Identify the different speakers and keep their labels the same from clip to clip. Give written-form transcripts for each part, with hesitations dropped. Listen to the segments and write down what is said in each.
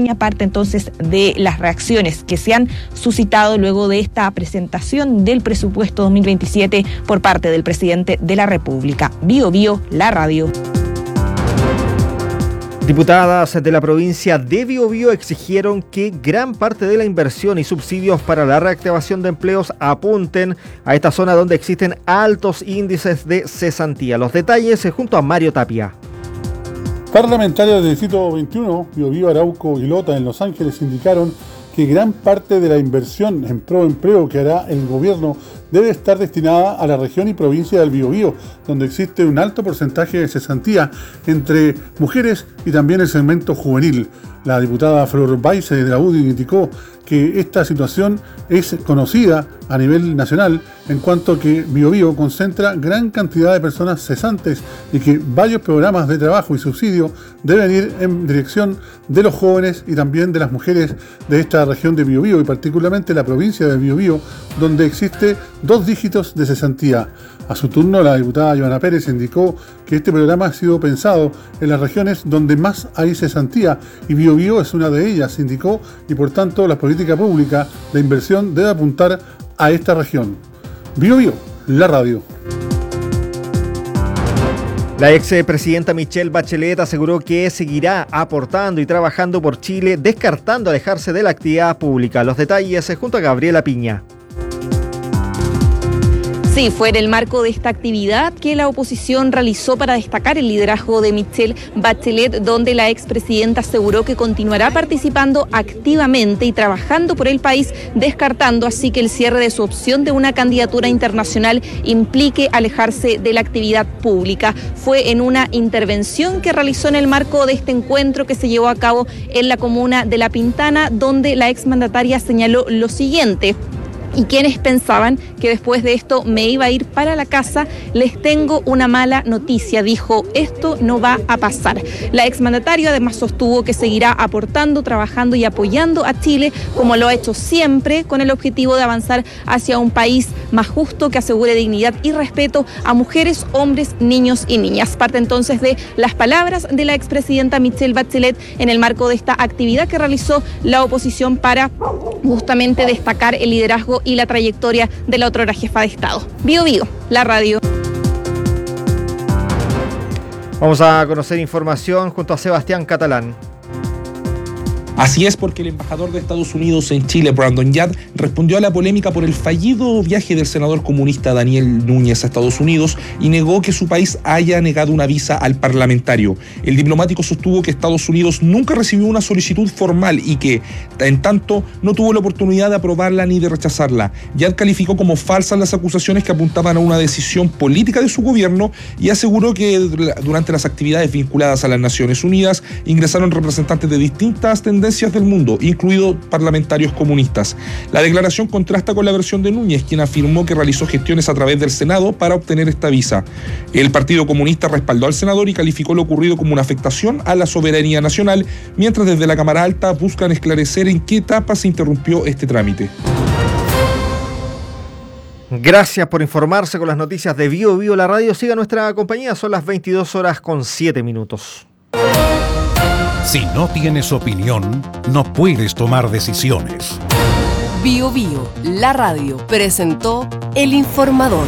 Speaker 1: campaña, parte entonces de las reacciones que se han suscitado luego de esta presentación del presupuesto 2027 por parte del presidente de la República. Bio Bio, la radio.
Speaker 2: Diputadas de la provincia de Biobío exigieron que gran parte de la inversión y subsidios para la reactivación de empleos apunten a esta zona donde existen altos índices de cesantía. Los detalles junto a Mario Tapia.
Speaker 3: Parlamentarios del Distrito 21, Biobío, Arauco y Lota en Los Ángeles indicaron que gran parte de la inversión en proempleo que hará el gobierno debe estar destinada a la región y provincia del Biobío, donde existe un alto porcentaje de cesantía entre mujeres y también el segmento juvenil. La diputada Flor Baise de la UDI indicó que esta situación es conocida a nivel nacional en cuanto que Biobío concentra gran cantidad de personas cesantes y que varios programas de trabajo y subsidio deben ir en dirección de los jóvenes y también de las mujeres de esta región de Biobío y particularmente la provincia de Biobío, donde existe 2 dígitos de cesantía. A su turno, la diputada Joana Pérez indicó que este programa ha sido pensado en las regiones donde más hay cesantía y Biobío es una de ellas, indicó, y por tanto la política pública de inversión debe apuntar a esta región. Biobío, la radio.
Speaker 2: La expresidenta Michelle Bachelet aseguró que seguirá aportando y trabajando por Chile, descartando alejarse de la actividad pública. Los detalles junto a Gabriela Piña.
Speaker 1: Sí, fue en el marco de esta actividad que la oposición realizó para destacar el liderazgo de Michelle Bachelet, donde la expresidenta aseguró que continuará participando activamente y trabajando por el país, descartando así que el cierre de su opción de una candidatura internacional implique alejarse de la actividad pública. Fue en una intervención que realizó en el marco de este encuentro que se llevó a cabo en la comuna de La Pintana, donde la exmandataria señaló lo siguiente: y quienes pensaban que después de esto me iba a ir para la casa, les tengo una mala noticia. Dijo, esto no va a pasar. La exmandataria además sostuvo que seguirá aportando, trabajando y apoyando a Chile, como lo ha hecho siempre, con el objetivo de avanzar hacia un país más justo que asegure dignidad y respeto a mujeres, hombres, niños y niñas. Parte entonces de las palabras de la expresidenta Michelle Bachelet en el marco de esta actividad que realizó la oposición para justamente destacar el liderazgo y la trayectoria de la otrora jefa de Estado. Bio Bio, la radio.
Speaker 2: Vamos a conocer información junto a Sebastián Catalán.
Speaker 4: Así es, porque el embajador de Estados Unidos en Chile, Brandon Yard, respondió a la polémica por el fallido viaje del senador comunista Daniel Núñez a Estados Unidos y negó que su país haya negado una visa al parlamentario. El diplomático sostuvo que Estados Unidos nunca recibió una solicitud formal y que, en tanto, no tuvo la oportunidad de aprobarla ni de rechazarla. Yard calificó como falsas las acusaciones que apuntaban a una decisión política de su gobierno y aseguró que durante las actividades vinculadas a las Naciones Unidas ingresaron representantes de distintas tendencias del mundo, incluidos parlamentarios comunistas. La declaración contrasta con la versión de Núñez, quien afirmó que realizó gestiones a través del Senado para obtener esta visa. El Partido Comunista respaldó al senador y calificó lo ocurrido como una afectación a la soberanía nacional, mientras desde la Cámara Alta buscan esclarecer en qué etapa se interrumpió este trámite.
Speaker 2: Gracias por informarse con las noticias de Bio Bio, la radio. Siga nuestra compañía, son las 22:07.
Speaker 5: Si no tienes opinión, no puedes tomar decisiones.
Speaker 6: Bio Bio, la radio, presentó El Informador.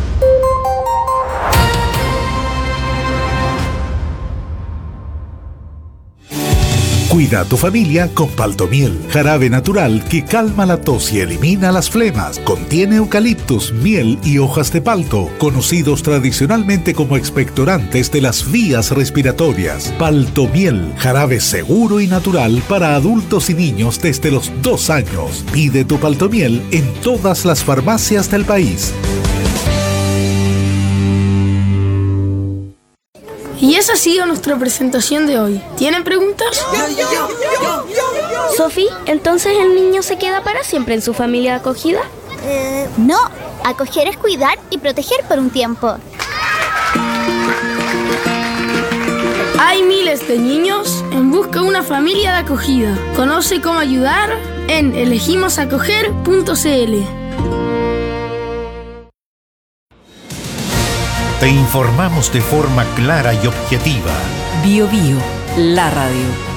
Speaker 5: Cuida a tu familia con Paltomiel, jarabe natural que calma la tos y elimina las flemas. Contiene eucaliptus, miel y hojas de palto, conocidos tradicionalmente como expectorantes de las vías respiratorias. Paltomiel, jarabe seguro y natural para adultos y niños desde los 2 años. Pide tu Paltomiel en todas las farmacias del país.
Speaker 7: Y esa ha sido nuestra presentación de hoy. ¿Tienen preguntas?
Speaker 8: Sofi, ¿entonces el niño se queda para siempre en su familia de acogida?
Speaker 9: No, acoger es cuidar y proteger por un tiempo.
Speaker 7: Hay miles de niños en busca de una familia de acogida. Conoce cómo ayudar en elegimosacoger.cl.
Speaker 5: Te informamos de forma clara y objetiva.
Speaker 6: Bio Bio, la radio.